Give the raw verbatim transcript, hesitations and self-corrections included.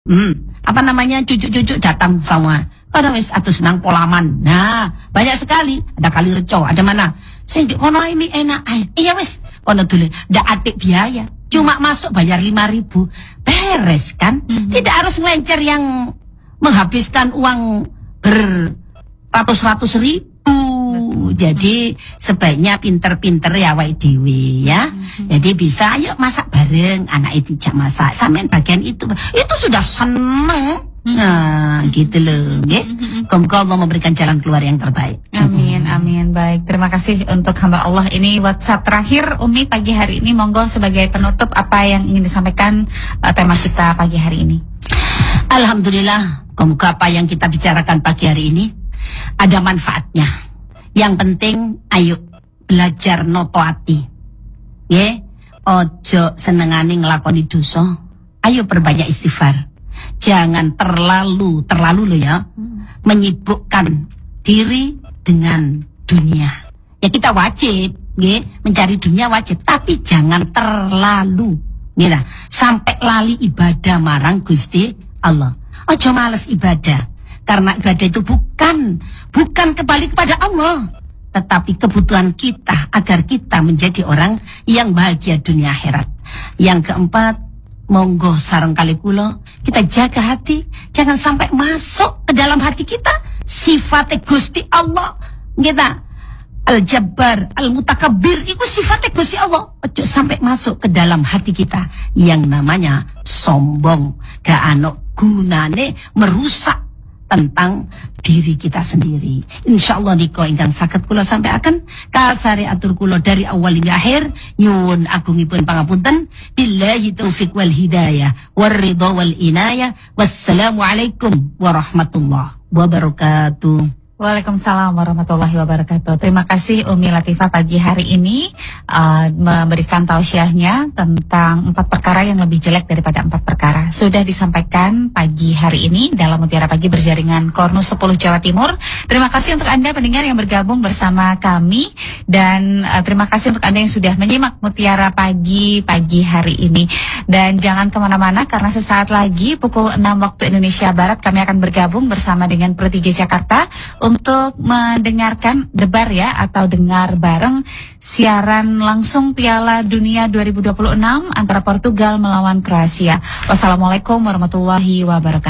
Hmm, apa namanya cucu-cucu datang semua. Kadang wis atus nang Polaman. Nah, banyak sekali. Ada Kali Reco, ada mana? Sing di kono ini enak. Ay, iya wis, kono dulu. Ndak atik biaya. Cuma masuk bayar lima ribu. Beres kan? Mm-hmm. Tidak harus ngelencer yang menghabiskan uang beratus-ratus ribu. Betul. Jadi sebaiknya pinter-pinter ya wai dewi ya. Mm-hmm. Jadi bisa ayo masak bareng. Anak itu jak masak. Sampean bagian itu. Itu sudah seneng. Nah, gitu loh, ya. Semoga Allah memberikan jalan keluar yang terbaik. Amin, amin. Baik, terima kasih untuk hamba Allah. Ini WhatsApp terakhir Umi pagi hari ini. Monggo sebagai penutup apa yang ingin disampaikan uh, tema kita pagi hari ini. Alhamdulillah, semoga apa yang kita bicarakan pagi hari ini ada manfaatnya. Yang penting, ayo belajar noto ati, ya. Ojo senengane nglakoni dosa. Ayo perbanyak istighfar. Jangan terlalu, terlalu loh ya, hmm. menyibukkan diri dengan dunia. Ya kita wajib, ya, mencari dunia wajib, tapi jangan terlalu, ya, sampai lali ibadah marang Gusti Allah. Ojo males ibadah, karena ibadah itu bukan, bukan kembali kepada Allah, tetapi kebutuhan kita agar kita menjadi orang yang bahagia dunia akhirat. Yang keempat, monggo sareng kali kulo kita jaga hati, jangan sampai masuk ke dalam hati kita sifat Gusti Allah. Kita Al-Jabbar, Al-Mutakabbir itu sifat Gusti Allah. Ojo sampai masuk ke dalam hati kita yang namanya sombong, gak ano gunane, merusak tentang diri kita sendiri. Insyaallah niko ingkang saged kula sampaikan kasare atur kula dari awal hingga akhir nyuwun agungipun pangapunten billahi taufik wal hidayah war ridha wal inayah. Wassalamualaikum warahmatullahi wabarakatuh. Waalaikumsalam warahmatullahi wabarakatuh. Terima kasih Umi Latifah pagi hari ini uh, memberikan tausiahnya tentang empat perkara yang lebih jelek daripada empat perkara. Sudah disampaikan pagi hari ini dalam Mutiara Pagi berjaringan Kornus sepuluh Jawa Timur. Terima kasih untuk Anda pendengar yang bergabung bersama kami dan uh, terima kasih untuk Anda yang sudah menyimak Mutiara Pagi pagi hari ini. Dan jangan kemana-mana karena sesaat lagi pukul enam waktu Indonesia Barat kami akan bergabung bersama dengan Pro tiga Jakarta untuk mendengarkan debar ya atau dengar bareng siaran langsung Piala Dunia dua ribu dua puluh enam antara Portugal melawan Kroasia. Wassalamualaikum warahmatullahi wabarakatuh.